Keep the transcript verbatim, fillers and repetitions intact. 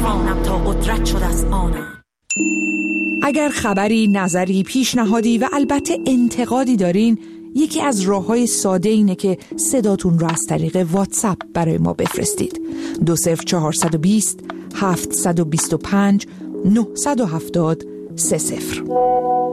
خوانم تا قدرت شد از آنم. اگر خبری، نظری، پیشنهادی و البته انتقادی دارین، یکی از راه‌های ساده اینه که صداتون رو از طریق واتساپ برای ما بفرستید. دو صفر چهارصد و بیست هفتصد و بیست و پنج نهصد و هفتاد سه صفر.